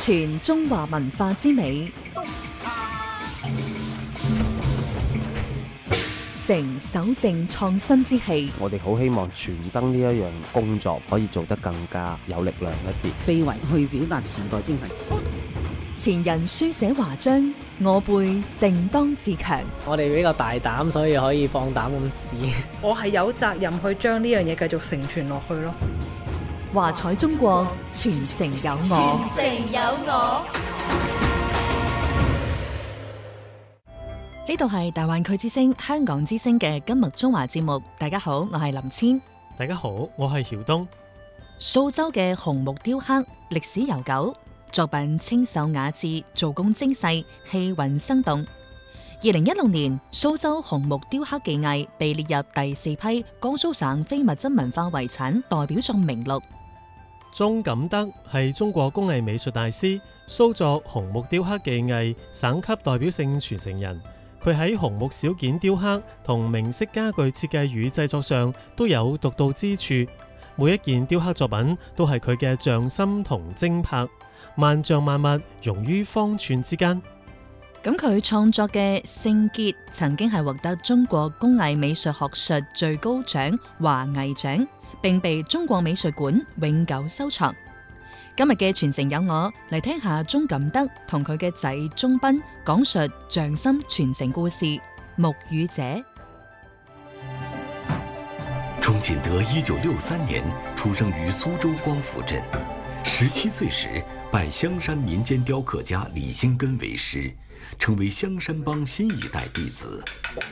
傳中華文化之美，成守正創新之氣。 我哋好希望傳燈呢一樣工作可以做得更加有力量一啲， 非遺去表達時代精神。 前人書寫華章，我輩定當自強。 我哋比較大膽，所以可以放膽咁試。 我係有責任去將呢樣嘢繼續承傳落去咯。 華彩中國，傳承有我。 傳承有我。 呢度係大灣區之聲、香港之聲嘅金麥中華節目。大家好，我係林千。 大家好，我係曉東。 蘇州嘅紅木雕刻歷史悠久，作品清秀雅致，做工精細，氣韻生動。2016年，蘇州紅木雕刻技藝被列入第4批江蘇省非物質文化遺產代表作名錄。 鐘錦德係中國工藝美術大師，蘇作紅木雕刻技藝省級代表性傳承人。佢喺紅木小件雕刻同明式家具設計與製作上都有獨到之處，每一件雕刻作品都係佢嘅匠心同精魄，萬象萬物融於方寸之間。 咁佢創作嘅聖傑曾經係獲得中國工藝美術學術最高獎華藝獎，並被中國美術館永久收藏。今日嘅傳承有我，嚟聽下鐘錦德同佢嘅仔鐘斌講述匠心傳承故事。木語者。 鐘錦德1963年出生於蘇州光福鎮，17歲時拜香山民間雕刻家李興根為師，成為香山幫新一代弟子。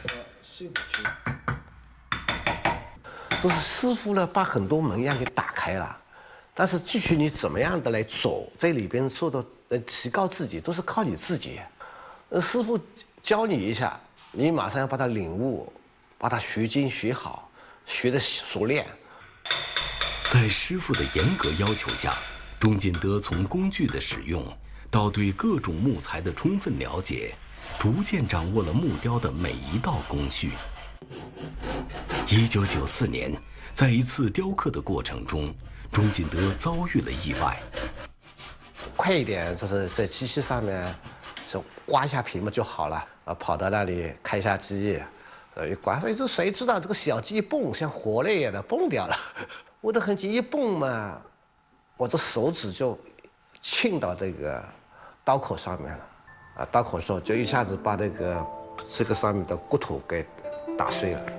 这是师傅呢，把很多门样给打开了，但是具体你怎么样的来走，在里边受到提高自己，都是靠你自己。师傅教你一下，你马上要把它领悟，把它学精学好，学得熟练。 在师傅的严格要求下，鐘錦德從工具的使用到對各種木材的充分了解，逐漸掌握了木雕的每一道工序。1994年，在一次雕刻的過程中，鐘錦德遭遇了意外。 快一點，就是在機器上面就刮一下皮嘛就好了，跑到那裡開一下機，一刮，這誰知道這個小機一蹦，像活了一樣的蹦掉了。我的痕跡一蹦嘛，我這手指就沁到這個刀口上面了，刀口上就一下子把這個上面的骨頭給打碎了。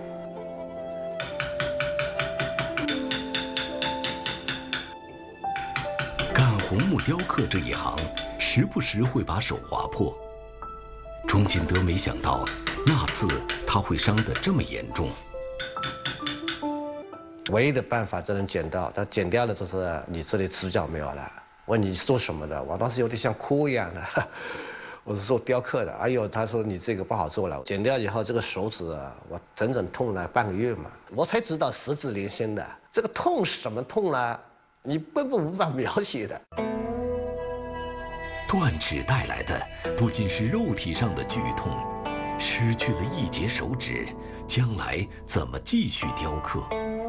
幹紅木雕刻這一行，時不時會把手劃破。鐘錦德沒想到，那次他會傷得這麼嚴重。 唯一的辦法只能剪掉，但剪掉了就是你這裡指甲沒有了。問你是做什麼的？我當時有點像哭一樣的。我是做雕刻的。哎呦，他說你這個不好做了。剪掉以後，這個手指我整整痛了半個月嘛，我才知道十指連心的。這個痛是什麼痛呢？你根本無法描寫的。 斷指帶來的不僅是肉體上的劇痛，失去了一截手指，將來怎麼繼續雕刻？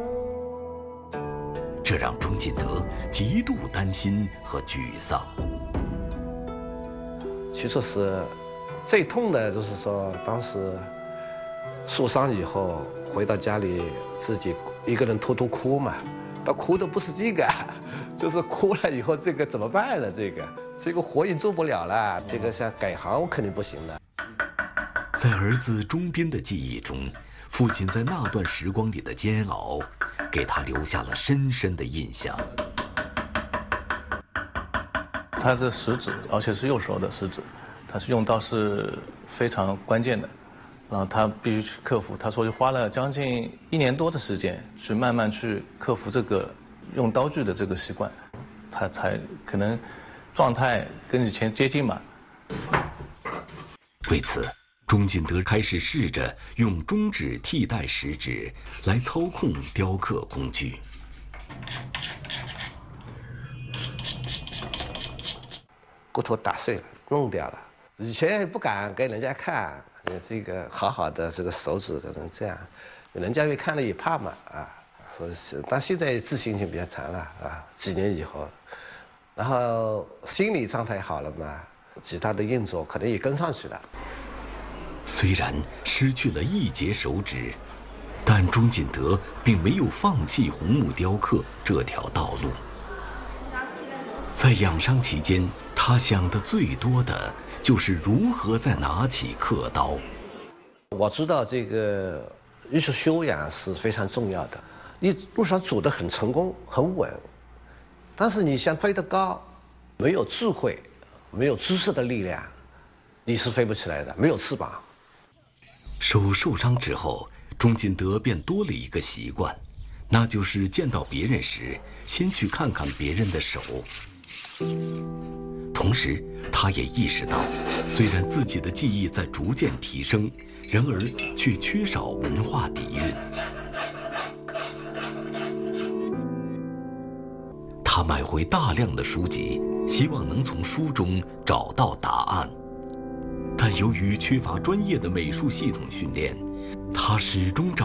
這讓鐘錦德極度擔心和沮喪。 其實是最痛的，就是說當時受傷以後回到家裡，自己一個人偷偷哭嘛。但哭的不是這個，就是哭了以後這個怎麼辦呢？這個活也做不了了，這個想改行我肯定不行的。 在兒子鐘斌的記憶中，父親在那段時光裡的煎熬，給他留下了深深的印象。 他的食指，而且是右手的食指，他是用刀是非常關鍵的，然後他必須去克服。他說就花了將近1年多的時間，去慢慢去克服這個用刀具的這個習慣，他才可能狀態跟以前接近嘛。 為此，鐘錦德開始試着用中指替代食指來操控雕刻工具。 骨頭打碎了，弄掉了。以前也不敢給人家看，這個好好的這個手指可能這樣，人家會看了也怕嘛啊。所以，但現在自信心比較強了啊。幾年以後， 然后心理状态好了嘛，其他的运作可能也跟上去了。 虽然失去了一截手指，但钟锦德并没有放弃红木雕刻这条道路。在养伤期间，他想的最多的就是如何再拿起刻刀。 我知道这个艺术修养是非常重要的，你路上走得很成功很稳，但是你想飞得高，没有智慧没有知识的力量，你是飞不起来的，没有翅膀。 手受伤之后，钟锦德便多了一个习惯，那就是见到别人时先去看看别人的手。同时他也意识到，虽然自己的技艺在逐渐提升，然而却缺少文化底蕴。他买回大量的书籍，希望能从书中找到答案，但由于缺乏专业的美术系统训练，他始终找